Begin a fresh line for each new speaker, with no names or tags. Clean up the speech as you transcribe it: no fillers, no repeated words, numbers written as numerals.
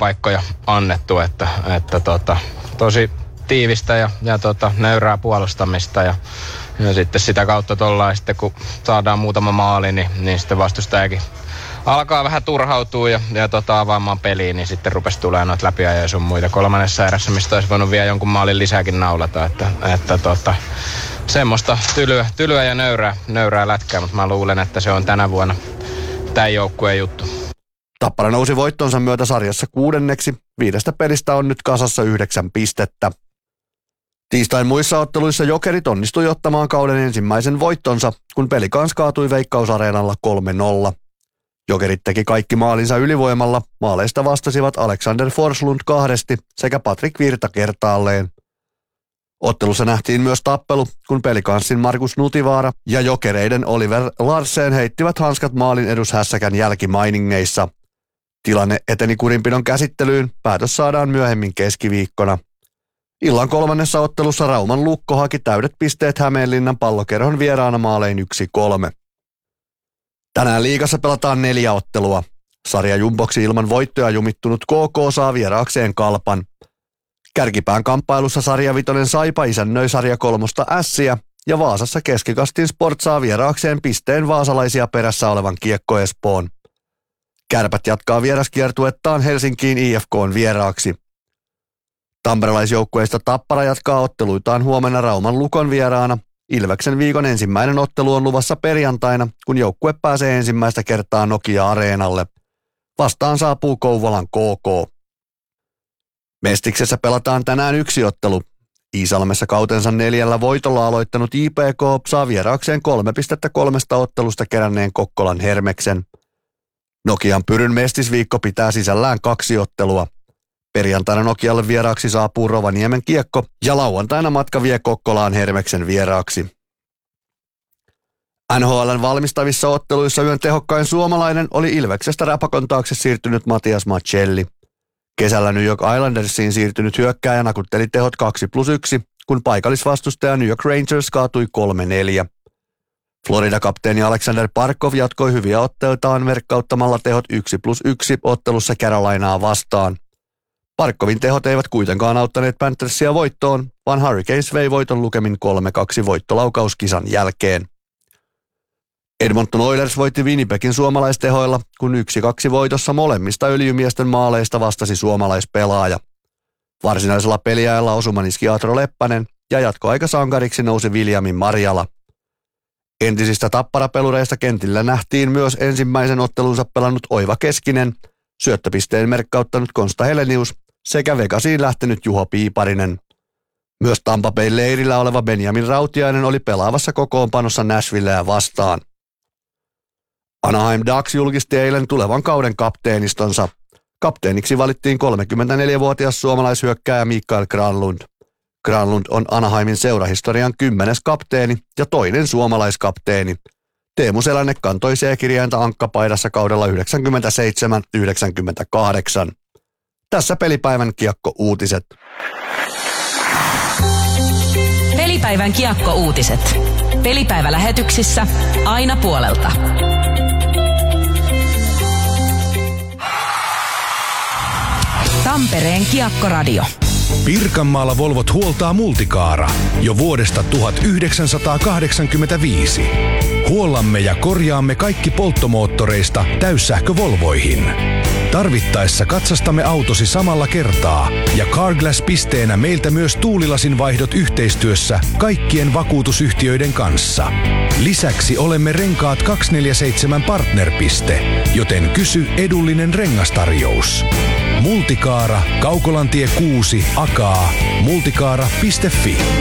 lepopaikkoja annettu, että tosi tiivistä ja nöyrää puolustamista ja sitten sitä kautta tuollain sitten kun saadaan muutama maali, niin sitten vastustajakin alkaa vähän turhautua ja avaamaan peliä, niin sitten rupesi tulemaan noita läpiajoja sun muita kolmannessa erässä, mistä olisi voinut vielä jonkun maalin lisääkin naulata, että semmoista tylyä ja nöyrää lätkää, mutta mä luulen, että se on tänä vuonna tämän joukkueen juttu.
Tappara nousi voittonsa myötä sarjassa 6. 5 pelistä on nyt kasassa 9 pistettä. Tiistain muissa otteluissa Jokerit onnistui ottamaan kauden ensimmäisen voittonsa, kun Pelikans kaatui Veikkausareenalla 3-0. Jokerit teki kaikki maalinsa ylivoimalla, maaleista vastasivat Alexander Forslund 2 sekä Patrik Virta kertaalleen. Ottelussa nähtiin myös tappelu, kun Pelikanssin Markus Nutivaara ja Jokereiden Oliver Larsen heittivät hanskat maalin edushässäkän jälkimainingeissa. Tilanne eteni kurinpidon käsittelyyn, päätös saadaan myöhemmin keskiviikkona. Illan 3. ottelussa Rauman Lukko haki täydet pisteet Hämeenlinnan Pallokerhon vieraana maalein 1-3. Tänään liigassa pelataan 4 ottelua. Sarja jumboksi ilman voittoja jumittunut KK saa vieraakseen Kalpan. Kärkipään kamppailussa sarja 5 Saipa isännöi sarja 3 Ässiä ja Vaasassa Keskikastin Sport saa vieraakseen pisteen vaasalaisia perässä olevan Kiekko Espoon. Kärpät jatkaa vieraskiertuettaan Helsinkiin IFK:n vieraaksi. Tamperelaisjoukkueista Tappara jatkaa otteluitaan huomenna Rauman Lukon vieraana. Ilveksen viikon ensimmäinen ottelu on luvassa perjantaina, kun joukkue pääsee ensimmäistä kertaa Nokia-areenalle. Vastaan saapuu Kouvolan KK. Mestiksessä pelataan tänään 1 ottelu. Iisalmessa kautensa 4 voitolla aloittanut IPK saa vieraakseen 3 pistettä 3 ottelusta keränneen Kokkolan Hermeksen. Nokian Pyryn mestisviikko pitää sisällään 2 ottelua. Perjantaina Nokialle vieraaksi saapuu Rovaniemen Kiekko ja lauantaina matka vie Kokkolaan Hermeksen vieraaksi. NHL:n valmistavissa otteluissa yön tehokkain suomalainen oli Ilveksestä Räpakon taakse siirtynyt Matias Macelli. Kesällä New York Islandersiin siirtynyt hyökkääjä nakutteli tehot 2+1, kun paikallisvastustaja New York Rangers kaatui 3-4. Florida-kapteeni Alexander Barkov jatkoi hyviä otteitaan verkkauttamalla tehot 1+1 ottelussa Carolinaa vastaan. Barkovin tehot eivät kuitenkaan auttaneet Panthersia voittoon, vaan Hurricanes vei voiton lukemin 3-2 voittolaukauskisan jälkeen. Edmonton Oilers voitti Winnipegin suomalaistehoilla, kun 1-2 voitossa molemmista öljymiesten maaleista vastasi suomalaispelaaja. Varsinaisella peliajalla osuman iski Atro Leppänen ja jatkoaikasankariksi nousi Williamin Marjala. Entisistä Tappara-pelureista kentillä nähtiin myös ensimmäisen ottelunsa pelannut Oiva Keskinen, syöttöpisteen merkkauttanut Konsta Helenius sekä Vegasiin lähtenyt Juho Piiparinen. Myös Tampa Bayn leirillä oleva Benjamin Rautiainen oli pelaavassa kokoonpanossa Nashvilleä vastaan. Anaheim Ducks julkisti eilen tulevan kauden kapteenistonsa. Kapteeniksi valittiin 34-vuotias suomalaishyökkääjä Mikael Granlund. Granlund on Anaheimin seurahistorian 10. kapteeni ja toinen suomalaiskapteeni. Teemu Selänne kantoi C-kirjainta ankkapaidassa kaudella 97-98. Tässä pelipäivän Kiekko-uutiset.
Pelipäivän Kiekko-uutiset. Pelipäivälähetyksissä aina puolelta. Tampereen Kiekko-radio.
Pirkanmaalla Volvot huoltaa Multicaara jo vuodesta 1985. Huollamme ja korjaamme kaikki polttomoottoreista täyssähkövolvoihin. Tarvittaessa katsastamme autosi samalla kertaa ja Carglass-pisteenä meiltä myös tuulilasin vaihdot yhteistyössä kaikkien vakuutusyhtiöiden kanssa. Lisäksi olemme Renkaat 247 partnerpiste, joten kysy edullinen rengastarjous. Multicaara, Kaukolantie 6, Akaa, multicaara.fi.